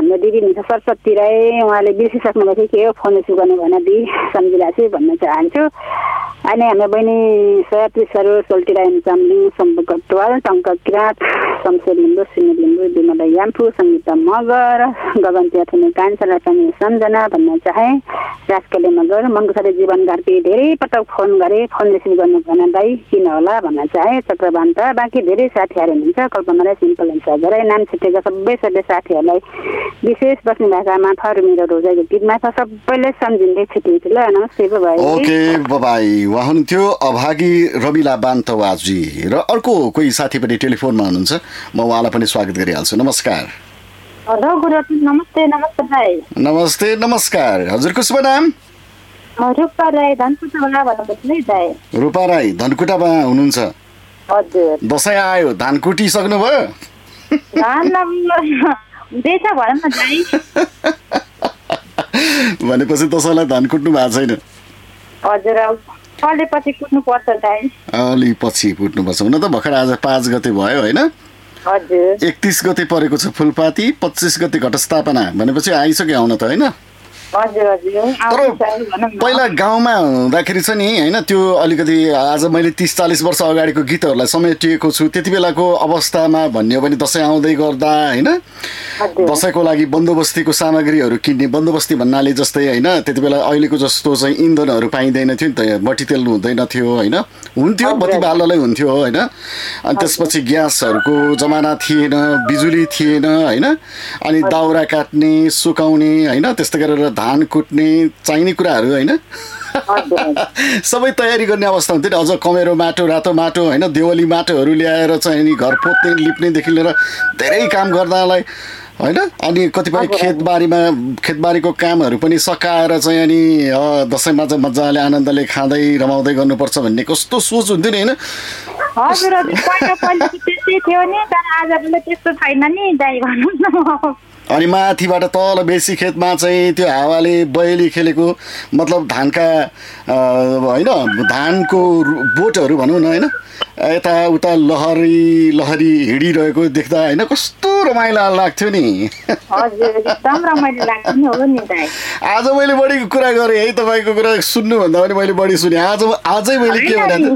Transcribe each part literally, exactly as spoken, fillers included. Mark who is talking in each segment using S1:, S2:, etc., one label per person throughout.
S1: हाम्रो दिदी हुनुहुन्छ सरस्वती राई, उहाँले बिर्सिसक्नु भएको के हो फोन रिसिभ गर्नु भएन दिदी सम्झिरहेको छु भन्न चाहन्छु। अनि हाम्रो बहिनी सयात्री सरोज सोल्टी राई चामलिङ, सम्भव कटवाल, टङ्क किराँत, शमशेर लिम्बू, सिमी लिम्बू, विमला याम्फू, सङ्गीता मगर, गगन त्याथुने कान्छा पनि सम्झना भन्न चाहे। राजकले मगर मङ्गुसले जीवन घरकी धेरै पटक फोन गरे, फोन रिसिभ गर्नु भएन दाई किन होला भन्न चाहे। चक्रबान्त बाँकी धेरै साथीहरू हुनुहुन्छ, कल्पना राई, सिम्पल राई, नाम छुटेका सबै सबै साथीहरूलाई विशेष बस्ने भाकामा थर मेरो रोजाइको गीतमा छ सबैले सम्झिँदै छुट्टिन्छु ल। नमस्ते बाबाई।
S2: Okay bye-bye. उहाँ हुनुहुन्थ्यो अभागी रमिला बान्तवाजी। र अर्को कोही साथी पनि टेलिफोनमा हुनुहुन्छ, म उहाँलाई पनि स्वागत गरिहाल्छु। नमस्कार।
S3: हेलो गुरुजी, नमस्ते। नमस्ते भाइ।
S2: नमस्ते नमस्कार। हजुरको शुभ नाम?
S3: रूपा राई धनकुटामा भन्नुहुन्छ है दाइ।
S2: रूपा राई धनकुटामा हुनुहुन्छ?
S3: हजुर।
S2: दसैँ आयो, धान कुटिसक्नु भयो?
S3: धान हुँदैछ भनौँ न दाइ।
S2: भनेपछि दसैँलाई धान कुट्नु भएको छैन?
S3: हजुर, अलि पछि कुट्नु पर्छ दाइ।
S2: अलि पछि कुट्नुपर्छ। हुन त भर्खर आज पाँच गते भयो होइन?
S3: हजुर।
S2: एकतिस गते परेको छ फुलपाती, पच्चिस गते घटस्थापना, भनेपछि आइसक्यो आउन त होइन?
S3: हजुर हजुर।
S2: तर पहिला गाउँमा हुँदाखेरि छ नि होइन, त्यो अलिकति आज मैले तिस चालिस वर्ष अगाडिको गीतहरूलाई समेटिएको छु। त्यति बेलाको अवस्थामा भन्ने हो भने दसैँ आउँदै गर्दा होइन, दसैँको लागि बन्दोबस्तीको सामग्रीहरू किन्ने, बन्दोबस्ती भन्नाले जस्तै होइन त्यति बेला अहिलेको जस्तो चाहिँ इन्धनहरू पाइँदैन थियो नि त, बत्ती तेल हुँदैन थियो होइन, हुन्थ्यो बत्ती बाल्नलाई हुन्थ्यो होइन। अनि त्यसपछि ग्यासहरूको जमाना थिएन, बिजुली थिएन होइन, अनि दाउरा काट्ने, सुकाउने होइन, त्यस्तै गरेर धान कुट्ने चाहिने कुराहरू होइन सबै तयारी गर्ने अवस्था हुन्थ्यो नि। अझ कमेरो माटो, रातो माटो होइन, देवली माटोहरू ल्याएर चाहिँ नि घर पोत्ने लिप्नेदेखि लिएर धेरै काम गर्दालाई होइन। अनि कतिपय खेतबारीमा खेतबारीको कामहरू पनि सकाएर चाहिँ अनि दसैँमा चाहिँ मजाले आनन्दले खाँदै रमाउँदै गर्नुपर्छ भन्ने कस्तो सोच हुन्थ्यो नि होइन।
S3: हजुर हजुर, पहिला पहिला त्यस्तै थियो नि, तर आजकल त्यस्तो छैन नि दाइ भनौँ न।
S2: अनि माथिबाट तल बेसी खेतमा चाहिँ त्यो हावाले बयली खेलेको, मतलब धानका होइन धानको बोटहरू भनौँ न होइन, यताउता लहरी लहरी हिँडिरहेको देख्दा होइन कस्तो रमाइलो लाग्थ्यो नि।
S3: एकदम रमाइलो लाग्थ्यो नि हो नि दाइ।
S2: आज मैले बढी कुरा गरेँ है, तपाईँको कुरा सुन्नुभन्दा पनि मैले बढी सुने। आज आजै मैले के भने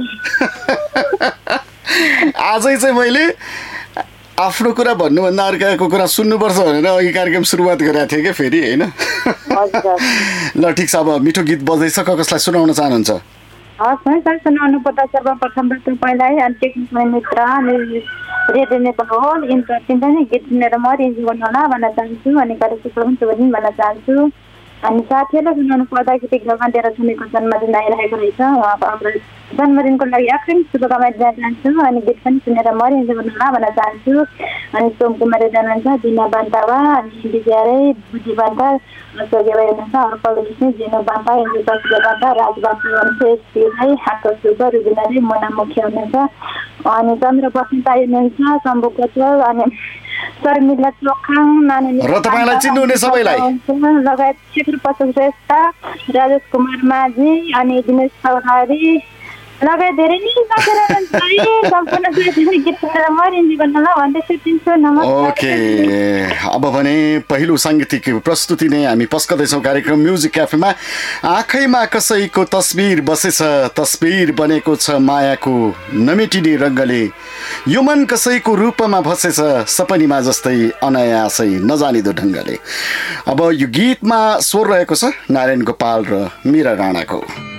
S2: आजै चाहिँ मैले आफ्नो कुरा भन्नुभन्दा अर्काको कुरा सुन्नुपर्छ भनेर अघि कार्यक्रम सुरुवात गरेको थिएँ क्या फेरि होइन। ल ठिक छ, अब मिठो गीत बज्दैछ, कसलाई सुनाउन चाहनुहुन्छ?
S3: हस् है सर, सुनाउनु पर्दा सर्वप्रथम त तपाईँलाई अनि टेक्निकल मित्र अनि रेडियो नेपाल होल इन्टरटेनमेन्ट नै गीत सुनेर म रिन्जु गर्नु होला भन्न चाहन्छु। अनि कार्यक्रम पनि शुभ दिन भन्न चाहन्छु। अनि साथीहरूलाई सुनाउनु पर्दाखेरि घरमा तेह्र जुनको जन्मदिन आइरहेको रहेछ, उहाँको हाम्रो जन्मदिनको लागि अग्रिम शुभकामना दिन चाहन्छु। अनि गीत पनि सुनेर म रिन्जु गर्नु होला भन्न चाहन्छु। अनि सोम कुमारी जानुहुन्छ, दिना बान्तावा, अनि विजया राई, बुद्धि बान्ता, स्वर्गीय भाइ हुनुहुन्छ, अर्पल विष्णु, जिनु बान्ता, इन्जु तस्कर बान्ता, राज बान्ता हुनुहुन्छ, एसपी राई, हाटो सुब्बा, रुबिना राई, मोना मुखिया हुनुहुन्छ, अनि चन्द्र बस्नेत हुनुहुन्छ, शम्भु कचल, अनि शर्मिला चोखाङ,
S2: र तपाईँलाई चिन्नुहुने सबैलाई
S3: लगायत शेखर प्रसाद श्रेष्ठ, राजेश कुमार माझी, अनि दिनेश चौधरी लगायत धेरै नै
S2: ओके। अब भने पहिलो साङ्गीतिक प्रस्तुति नै हामी पस्कदैछौँ कार्यक्रम म्युजिक क्याफेमा। आँखैमा कसैको तस्बिर बसेछ, तस्बिर बनेको छ मायाको नमेटिने रङ्गले, यो मन कसैको रूपमा बसेछ, सपनीमा जस्तै अनायासै नजानिदो ढङ्गले। अब यो गीतमा स्वर रहेको छ नारायण गोपाल र मीरा राणाको।